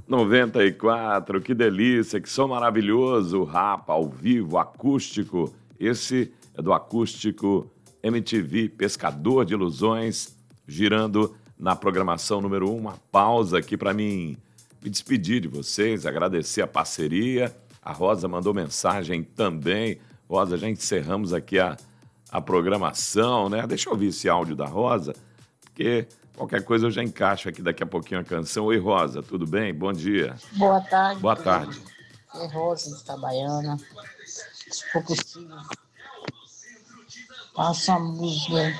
94, que delícia, que som maravilhoso, Rapa, ao vivo, acústico. Esse é do acústico MTV, Pescador de Ilusões, girando na programação número 1. Uma pausa aqui para mim me despedir de vocês, agradecer a parceria. A Rosa mandou mensagem também. Rosa, já encerramos aqui a programação, né? Deixa eu ouvir esse áudio da Rosa, porque qualquer coisa eu já encaixo aqui daqui a pouquinho a canção. Oi, Rosa, tudo bem? Bom dia. Boa tarde. Boa tarde. É Rosa de Itabaiana. Se for possível, passa a música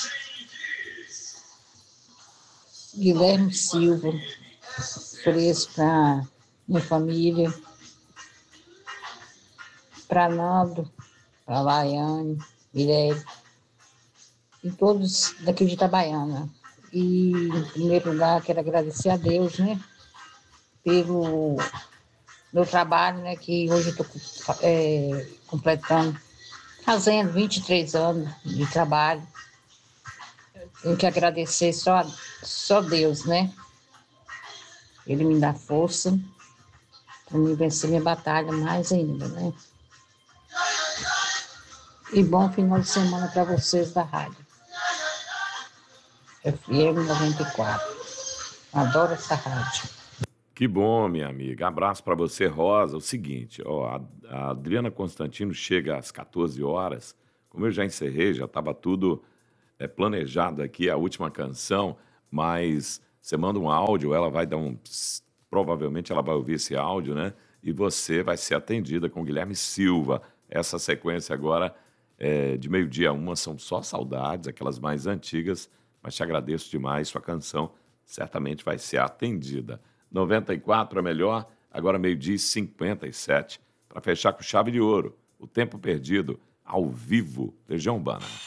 Guilherme Silva. Ofereço para minha família, para Nando, para Laiane, Mirelle, e todos daqui de Itabaiana. E, em primeiro lugar, quero agradecer a Deus, né, pelo meu trabalho, né, que hoje eu estou completando, fazendo 23 anos de trabalho. Tenho que agradecer só Deus, né? Ele me dá força para me vencer minha batalha mais ainda, né? E bom final de semana para vocês da rádio. FM 94. Adoro essa rádio. Que bom, minha amiga. Abraço para você, Rosa. O seguinte, ó, a Adriana Constantino chega às 14 horas. Como eu já encerrei, já estava tudo planejado aqui, a última canção, mas você manda um áudio, ela vai dar provavelmente ela vai ouvir esse áudio, né? E você vai ser atendida com Guilherme Silva. Essa sequência agora de meio-dia a 1 são só saudades, aquelas mais antigas, mas te agradeço demais, sua canção certamente vai ser atendida. 94 é melhor, agora meio-dia e 57, para fechar com chave de ouro, O Tempo Perdido, ao vivo, Legião Urbana.